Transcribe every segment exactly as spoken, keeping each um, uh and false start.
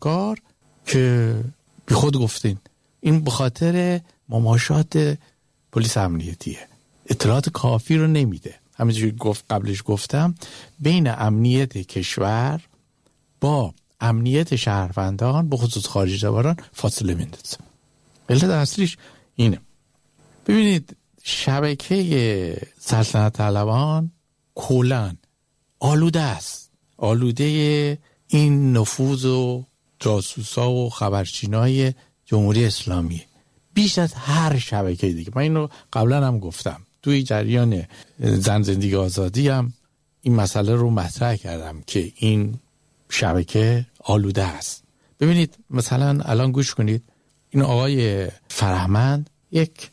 افکار که بی خود گفتین این به خاطر مماشات پلیس امنیتیه، اطلاعات کافی رو نمیده. همینجوری گفت قبلش گفتم بین امنیت کشور با امنیت شهروندان به خصوص خارجی زبانان فاصله میندازه. علت اصلیش اینه. ببینید شبکه سلطنت طلبان کلاً آلوده است، آلوده این نفوذ و جاسوسا و خبرچینای جمهوری اسلامی بیش از هر شبکه دیگه. من اینو قبلا هم گفتم، توی جریان زن زندگی آزادی هم این مسئله رو مطرح کردم که این شبکه آلوده است. ببینید مثلا الان گوش کنید، این آقای فرهمند یک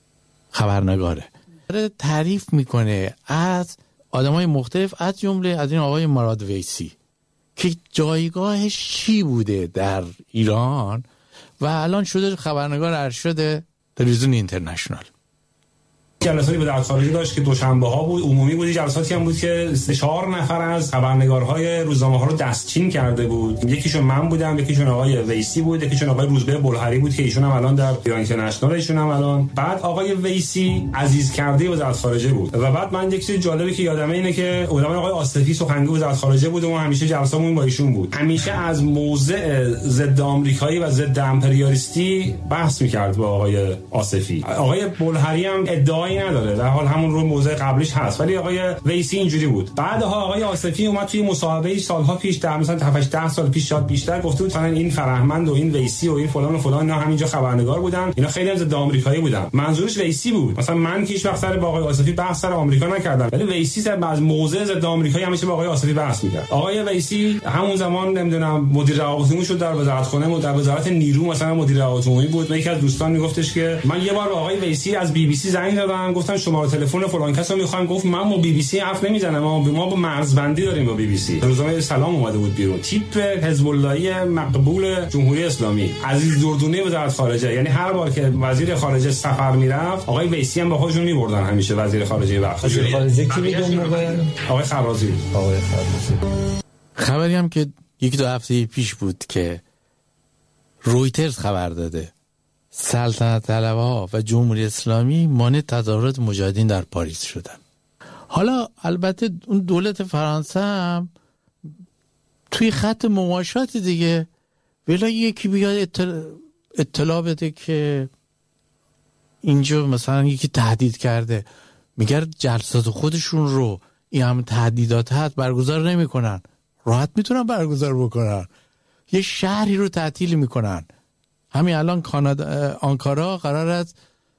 خبرنگاره داره تعریف میکنه از آدمای مختلف، از جمله از این آقای مراد ویسی که جایگاهش چی بوده در ایران و الان شده خبرنگار ارشد تلویزیون اینترنشنال. جلساتی به در خارجی داشت که دوشنبه ها بود، عمومی بود. جلساتی هم بود که چهار نفر از خبرنگارهای روزنامه ها رو دستچین کرده بود. یکیشون من بودم، یکیشون آقای ویسی بود، یکیشون آقای روزبه بلحری بود که ایشون هم الان در ایران اینترنشنال ایشون هم الان. بعد آقای ویسی عزیز کرده وزارت خارجه بود. و بعد من یک چیز جالبی که یادمه اینه که اونم آقای آصفی سخنگوی وزارت خارجه بود و ما همیشه جلسامون با ایشون بود. همیشه از موضع ضد آمریکایی و ضد امپریالیستی بحث می‌کرد با آقای آصفی. آقای بلحری هم ادعا نداره، در حال همون رو موضع قبلیش هست، ولی آقای ویسی اینجوری بود. بعدها آقای آصفی اومد توی مصاحبه سالها پیش، در مثلا هفت ده سال پیش شاید بیشتر، گفته بود مثلا این فرهمند و این ویسی و این فلان و فلان اینا همینجا خبرنگار بودن، اینا خیلی از آمریکایی بودن. منظورش ویسی بود. مثلا من که هیچ وقت سر با آقای آصفی بحث سر آمریکا نکردم، ولی ویسی سر از موضع ضد آمریکایی همیشه با آقای آصفی بحث می‌کرد. آقای ویسی همون زمان نمیدونم مدیر روابط عمومی شد در وزارتخانه، در وزارت نیرو مثلا مدیر روابط عمومی بود. یکی از دوستان میگفتش که من یه بار با آقای ویسی از بی بی سی زنگ زدم، گفتن شماره تلفن فلان کسو میخوام، گفت من با بی بی سی حرف نمیزنم، ما ما با مرزبندی داریم با بی بی سی. روزنامه سلام اومده بود بیرون، تیپ حزب اللهی مقبول جمهوری اسلامی، عزیز دردونه وزارت خارجه. یعنی هر بار که وزیر خارجه سفر میرفت آقای ویسی هم با خودشون میبردن، همیشه وزیر خارجه وقت وزیر خارجه کی بود موقع؟ آقای خرازی. آقای خرازی. خبری هم که یک دو هفته پیش بود که رویترز خبر داده سلطنت طلبها و جمهوری اسلامی مانع تظاهرات مجاهدین در پاریس شدن. حالا البته اون دولت فرانسه هم توی خط مماشات دیگه، ولی یکی بیاد اطلاع, اطلاع بده که اینجا مثلا یکی تهدید کرده، میگه جلسات خودشون رو این هم تهدیدات هست برگزار نمی کنن، راحت میتونن برگزار بکنن، یه شهری رو تعطیل میکنن. همین الان کانادا آنکارا قرار است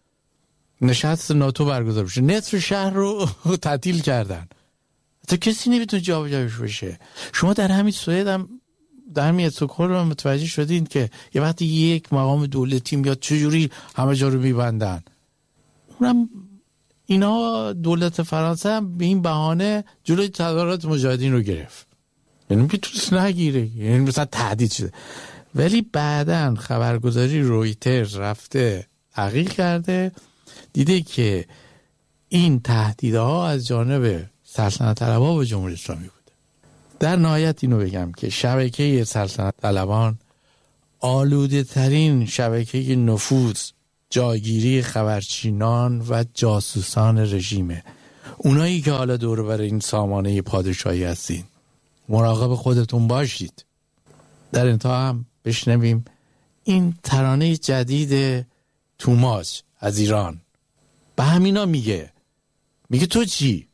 نشست ناتو برگزار بشه، نصف شهر رو تعطیل کردن، تا کسی نمیتونه جابجاش بشه. شما در همین سوئد هم در همین استکهلم متوجه شدین که یه وقتی یک مقام دولتی میاد چجوری همه جا رو میبندن. اونم اینا دولت فرانسه هم به این بهانه جلوی تظاهرات مجاهدین رو گرفت، یعنی میتونست نگیره، یعنی مثلا تهدید شده. ولی بعدن خبرگزاری رویترز رفته تحقیق کرده، دیده که این تهدیدها از جانب سلطنت طلبها و جمهوری اسلامی بوده. در نهایت اینو بگم که شبکه سلطنت طلبان آلوده ترین شبکه نفوذ، جاگیری خبرچینان و جاسوسان رژیمه. اونایی که حالا دور بر این سامانه پادشاهی هستین مراقب خودتون باشید. در انتها هم بشنویم این ترانه جدید توماس از ایران. به همینا میگه میگه تو چی؟